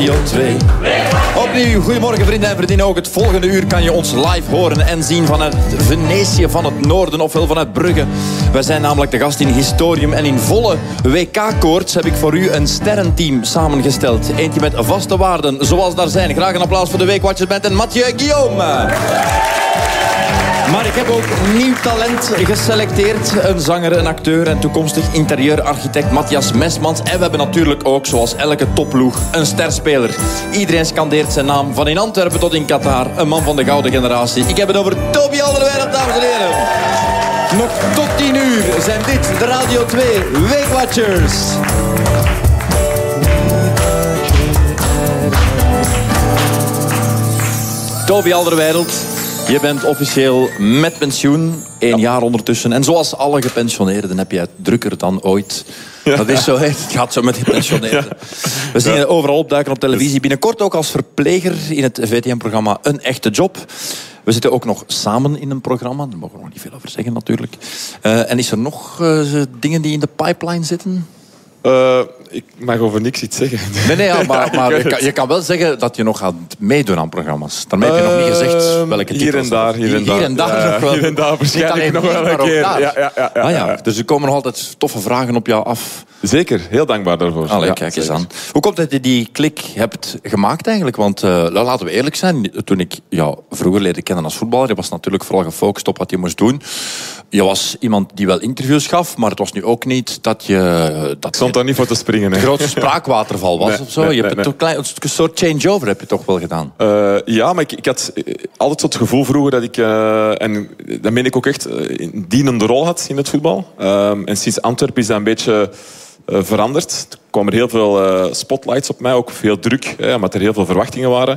Radio 2. Opnieuw, goedemorgen vrienden en vriendinnen. Ook het volgende uur kan je ons live horen en zien vanuit Venetië, van het noorden, ofwel vanuit Brugge. Wij zijn namelijk de gast in Historium en in volle WK-koorts heb ik voor u een sterrenteam samengesteld. Eentje met vaste waarden, zoals daar zijn. Graag een applaus voor de Weekwatchersband en Mathieu Guillaume. Maar ik heb ook nieuw talent geselecteerd. Een zanger, een acteur en toekomstig interieurarchitect Matthias Mesmans. En we hebben natuurlijk ook, zoals elke topploeg, een sterspeler. Iedereen scandeert zijn naam, van in Antwerpen tot in Qatar. Een man van de gouden generatie. Ik heb het over Toby Alderweireld, dames en heren. Nog tot 10 uur zijn dit de Radio 2 Weekwatchers. Toby Alderweireld. Je bent officieel met pensioen, 1 jaar ondertussen. En zoals alle gepensioneerden heb je het drukker dan ooit. Ja. Dat is zo, het gaat zo met gepensioneerden. We zien je overal opduiken op televisie. Binnenkort ook als verpleger in het VTM-programma Een Echte Job. We zitten ook nog samen in een programma. Daar mogen we nog niet veel over zeggen natuurlijk. En is er nog dingen die in de pipeline zitten? Ik mag over niks iets zeggen. Nee, ja, maar je kan wel zeggen dat je nog gaat meedoen aan programma's. Daarmee heb je nog niet gezegd welke titels. Hier en daar. Hier en daar nog wel. Hier en daar waarschijnlijk nog wel een keer. Ja. Dus er komen nog altijd toffe vragen op jou af. Zeker, heel dankbaar daarvoor. Allee, kijk eens aan. Hoe komt het dat je die klik hebt gemaakt eigenlijk? Want laten we eerlijk zijn, toen ik jou vroeger leerde kennen als voetballer, je was natuurlijk vooral gefocust op wat je moest doen. Je was iemand die wel interviews gaf, maar het was nu ook niet dat je... Ik stond daar niet voor te springen. De grootste spraakwaterval was of zo. Je hebt een soort changeover heb je toch wel gedaan. Ja, maar ik had altijd zo het gevoel vroeger dat ik, en dat meen ik ook echt, een dienende rol had in het voetbal. En sinds Antwerpen is dat een beetje veranderd. Er kwamen heel veel spotlights op mij, ook veel druk, omdat er heel veel verwachtingen waren.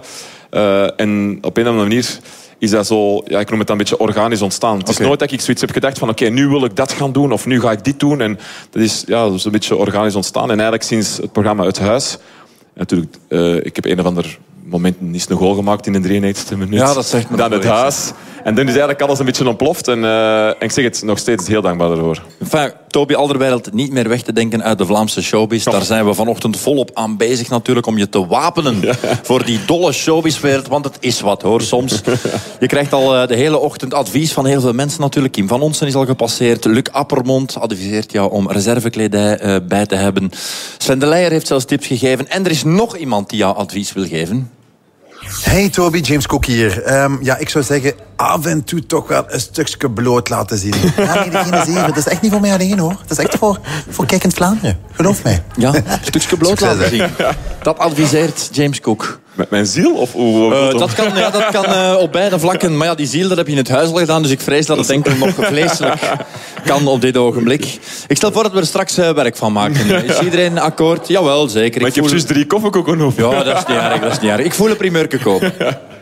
En op een of andere manier is dat zo, ja, ik noem het dan een beetje organisch ontstaan. Het is nooit dat ik zoiets heb gedacht van oké, nu wil ik dat gaan doen of nu ga ik dit doen. En dat is een beetje organisch ontstaan. En eigenlijk sinds het programma Het Huis, natuurlijk, ik heb een of ander moment niet een goal gemaakt in de 93e minuut. Ja, dat zegt me dan Het Huis. En dan is eigenlijk alles een beetje ontploft. En ik zeg het nog steeds heel dankbaar daarvoor. Enfin, Toby Alderweireld niet meer weg te denken uit de Vlaamse showbiz. Daar zijn we vanochtend volop aan bezig natuurlijk om je te wapenen voor die dolle showbizwereld. Want het is wat hoor, soms. Je krijgt al de hele ochtend advies van heel veel mensen natuurlijk. Kim van Onsen is al gepasseerd. Luc Appermond adviseert jou om reservekledij bij te hebben. Sven de Leijer heeft zelfs tips gegeven. En er is nog iemand die jou advies wil geven. Hey Toby, James Cook hier. Ik zou zeggen, af en toe toch wel een stukje bloot laten zien. Ja, nee, degene zeven. Dat is echt niet voor mij alleen hoor. Dat is echt voor kijkend Vlaanderen. Geloof mij. Ja, een stukje bloot laten zien. Dat adviseert James Cook. Met mijn ziel? Of dat kan op beide vlakken. Maar ja, die ziel, dat heb je in het huis al gedaan. Dus ik vrees dat het enkel nog vleeselijk kan op dit ogenblik. Ik stel voor dat we er straks werk van maken. Is iedereen akkoord? Jawel, zeker. Maar ik heb juist 3 koffiekoeken op. Ja, dat is niet erg. Ik voel een primeurke kopen.